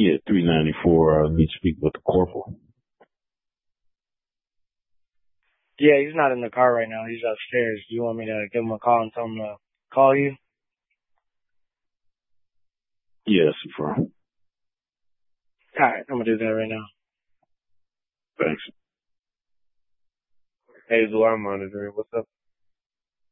Yeah, 394. Need to speak with the corporal. Yeah, he's not in the car right now. He's upstairs. Do you want me to give him a call and tell him to call you? Yes, affirm. All right, I'm gonna do that right now. Thanks. Hey, Zoo, I'm monitoring. What's up?